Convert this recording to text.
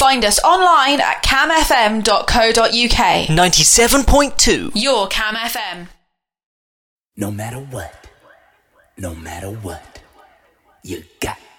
Find us online at camfm.co.uk. 97.2. Your Cam FM. No matter what, you got